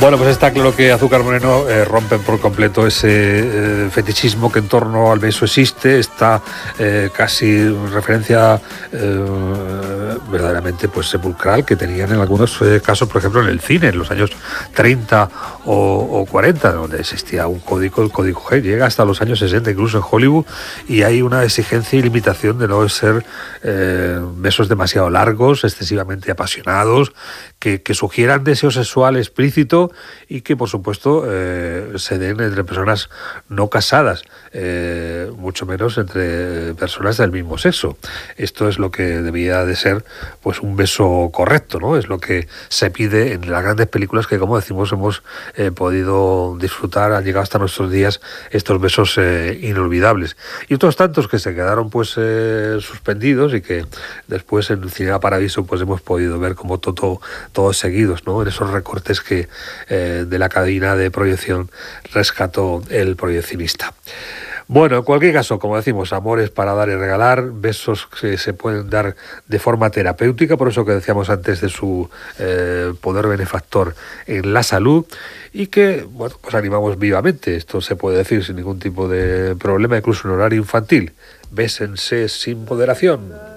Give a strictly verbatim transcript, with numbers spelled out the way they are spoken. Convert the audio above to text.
Bueno, pues está claro que Azúcar Moreno eh, rompen por completo ese eh, fetichismo que en torno al beso existe, está eh, casi en referencia eh, verdaderamente pues sepulcral que tenían en algunos eh, casos, por ejemplo en el cine, en los años treinta o, o cuarenta, donde existía un código, el código G, llega hasta los años sesenta incluso en Hollywood, y hay una exigencia y limitación de no ser eh, besos demasiado largos, excesivamente apasionados, que, que sugieran deseo sexual explícito y que por supuesto eh, se den entre personas no casadas, eh, mucho menos entre personas del mismo sexo. Esto es lo que debía de ser pues un beso correcto, ¿no? Es lo que se pide en las grandes películas que, como decimos, hemos eh, podido disfrutar, han llegado hasta nuestros días estos besos eh, inolvidables. Y otros tantos que se quedaron pues eh, suspendidos y que después en Cinema Paradiso pues hemos podido ver como todo, todos seguidos, ¿no? En esos recortes que eh, de la cadena de proyección rescató el proyeccionista. Bueno, en cualquier caso, como decimos, amores para dar y regalar, besos que se pueden dar de forma terapéutica, por eso que decíamos antes de su eh, poder benefactor en la salud, y que, bueno, pues animamos vivamente, esto se puede decir sin ningún tipo de problema, incluso en horario infantil, bésense sin moderación.